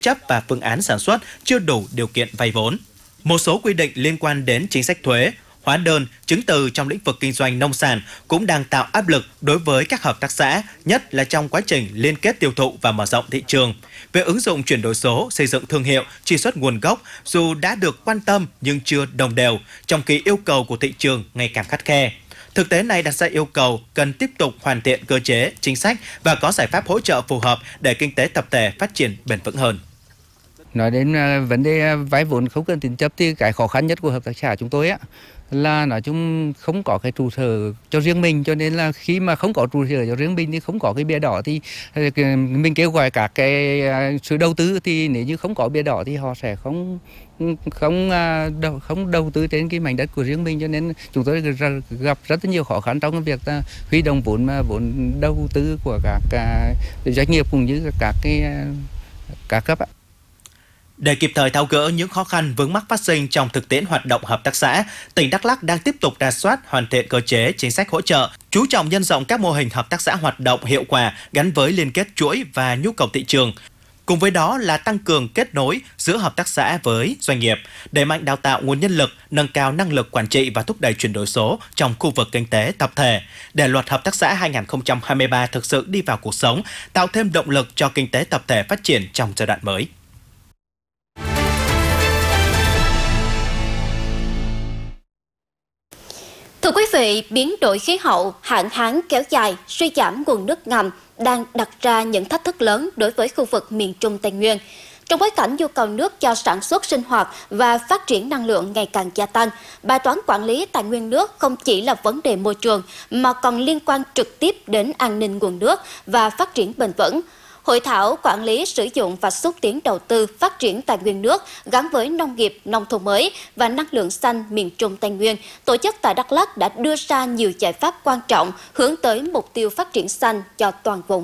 chấp và phương án sản xuất chưa đủ điều kiện vay vốn. Một số quy định liên quan đến chính sách thuế, hóa đơn, chứng từ trong lĩnh vực kinh doanh nông sản cũng đang tạo áp lực đối với các hợp tác xã, nhất là trong quá trình liên kết tiêu thụ và mở rộng thị trường. Về ứng dụng chuyển đổi số, xây dựng thương hiệu, truy xuất nguồn gốc dù đã được quan tâm nhưng chưa đồng đều, trong khi yêu cầu của thị trường ngày càng khắt khe. Thực tế này đặt ra yêu cầu cần tiếp tục hoàn thiện cơ chế, chính sách và có giải pháp hỗ trợ phù hợp để kinh tế tập thể phát triển bền vững hơn. Nói đến vấn đề vay vốn không cần tín chấp thì cái khó khăn nhất của hợp tác xã chúng tôi là nói chung không có cái trụ sở cho riêng mình, cho nên là khi mà không có trụ sở cho riêng mình thì không có cái bìa đỏ thì mình kêu gọi các cái sự đầu tư, thì nếu như không có bìa đỏ thì họ sẽ không đầu tư trên cái mảnh đất của riêng mình, cho nên chúng tôi gặp rất nhiều khó khăn trong cái việc huy động vốn đầu tư của các doanh nghiệp cũng như các cấp. Để kịp thời tháo gỡ những khó khăn vướng mắc phát sinh trong thực tiễn hoạt động hợp tác xã, tỉnh Đắk Lắk đang tiếp tục rà soát, hoàn thiện cơ chế, chính sách hỗ trợ, chú trọng nhân rộng các mô hình hợp tác xã hoạt động hiệu quả gắn với liên kết chuỗi và nhu cầu thị trường. Cùng với đó là tăng cường kết nối giữa hợp tác xã với doanh nghiệp, đẩy mạnh đào tạo nguồn nhân lực, nâng cao năng lực quản trị và thúc đẩy chuyển đổi số trong khu vực kinh tế tập thể, để luật hợp tác xã 2023 thực sự đi vào cuộc sống, tạo thêm động lực cho kinh tế tập thể phát triển trong giai đoạn mới. Thưa quý vị, biến đổi khí hậu, hạn hán kéo dài, suy giảm nguồn nước ngầm đang đặt ra những thách thức lớn đối với khu vực miền Trung Tây Nguyên. Trong bối cảnh nhu cầu nước cho sản xuất sinh hoạt và phát triển năng lượng ngày càng gia tăng, bài toán quản lý tài nguyên nước không chỉ là vấn đề môi trường mà còn liên quan trực tiếp đến an ninh nguồn nước và phát triển bền vững. Hội thảo quản lý sử dụng và xúc tiến đầu tư phát triển tài nguyên nước gắn với nông nghiệp, nông thôn mới và năng lượng xanh miền Trung Tây Nguyên, tổ chức tại Đắk Lắk đã đưa ra nhiều giải pháp quan trọng hướng tới mục tiêu phát triển xanh cho toàn vùng.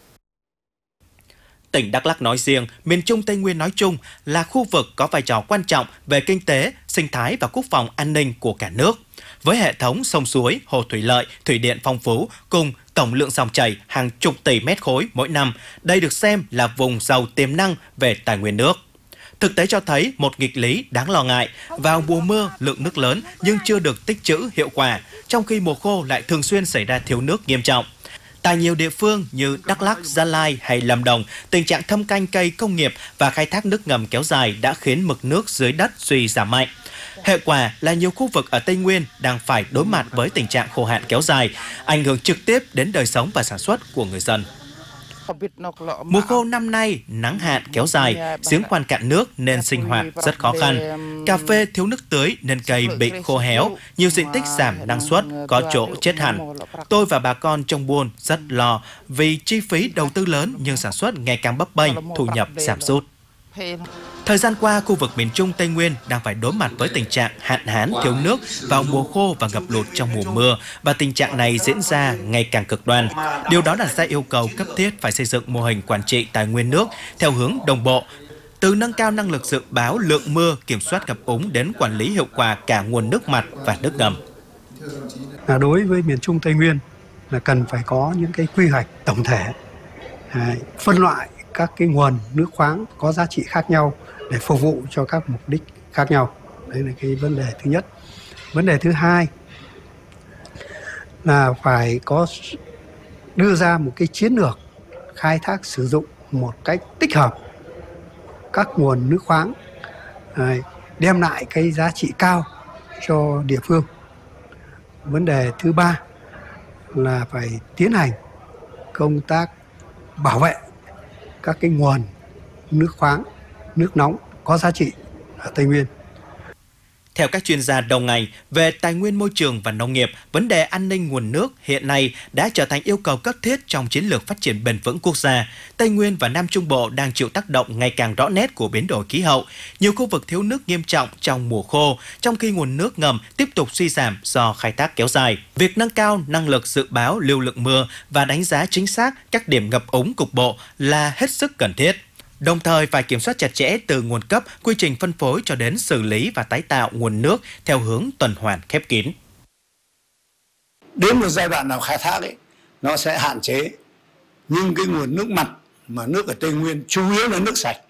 Tỉnh Đắk Lắk nói riêng, miền Trung Tây Nguyên nói chung là khu vực có vai trò quan trọng về kinh tế, sinh thái và quốc phòng an ninh của cả nước. Với hệ thống sông suối, hồ thủy lợi, thủy điện phong phú cùng tổng lượng dòng chảy hàng chục tỷ mét khối mỗi năm, đây được xem là vùng giàu tiềm năng về tài nguyên nước. Thực tế cho thấy một nghịch lý đáng lo ngại, vào mùa mưa lượng nước lớn nhưng chưa được tích trữ hiệu quả, trong khi mùa khô lại thường xuyên xảy ra thiếu nước nghiêm trọng. Tại nhiều địa phương như Đắk Lắk, Gia Lai hay Lâm Đồng, tình trạng thâm canh cây công nghiệp và khai thác nước ngầm kéo dài đã khiến mực nước dưới đất suy giảm mạnh. Hệ quả là nhiều khu vực ở Tây Nguyên đang phải đối mặt với tình trạng khô hạn kéo dài, ảnh hưởng trực tiếp đến đời sống và sản xuất của người dân. Mùa khô năm nay nắng hạn kéo dài, giếng khoan cạn nước nên sinh hoạt rất khó khăn. Cà phê thiếu nước tưới nên cây bị khô héo, nhiều diện tích giảm năng suất, có chỗ chết hẳn. Tôi và bà con trong buôn rất lo vì chi phí đầu tư lớn nhưng sản xuất ngày càng bấp bênh, thu nhập giảm sút. Thời gian qua, khu vực miền Trung Tây Nguyên đang phải đối mặt với tình trạng hạn hán, thiếu nước vào mùa khô và ngập lụt trong mùa mưa, và tình trạng này diễn ra ngày càng cực đoan. Điều đó đặt ra yêu cầu cấp thiết phải xây dựng mô hình quản trị tài nguyên nước theo hướng đồng bộ, từ nâng cao năng lực dự báo lượng mưa, kiểm soát ngập úng đến quản lý hiệu quả cả nguồn nước mặt và nước ngầm. Đối với miền Trung Tây Nguyên là cần phải có những cái quy hoạch tổng thể, phân loại các cái nguồn nước khoáng có giá trị khác nhau để phục vụ cho các mục đích khác nhau. Đấy là cái vấn đề thứ nhất. Vấn đề thứ hai là phải có đưa ra một cái chiến lược khai thác sử dụng một cách tích hợp các nguồn nước khoáng, đem lại cái giá trị cao cho địa phương. Vấn đề thứ ba là phải tiến hành công tác bảo vệ các cái nguồn nước khoáng, nước nóng có giá trị ở Tây Nguyên. Theo các chuyên gia đầu ngành về tài nguyên môi trường và nông nghiệp, vấn đề an ninh nguồn nước hiện nay đã trở thành yêu cầu cấp thiết trong chiến lược phát triển bền vững quốc gia. Tây Nguyên và Nam Trung Bộ đang chịu tác động ngày càng rõ nét của biến đổi khí hậu. Nhiều khu vực thiếu nước nghiêm trọng trong mùa khô, trong khi nguồn nước ngầm tiếp tục suy giảm do khai thác kéo dài. Việc nâng cao năng lực dự báo lưu lượng mưa và đánh giá chính xác các điểm ngập úng cục bộ là hết sức cần thiết. Đồng thời phải kiểm soát chặt chẽ từ nguồn cấp, quy trình phân phối cho đến xử lý và tái tạo nguồn nước theo hướng tuần hoàn khép kín. Đến một giai đoạn nào khai thác nó sẽ hạn chế, nhưng cái nguồn nước mặt mà nước ở Tây Nguyên chủ yếu là nước sạch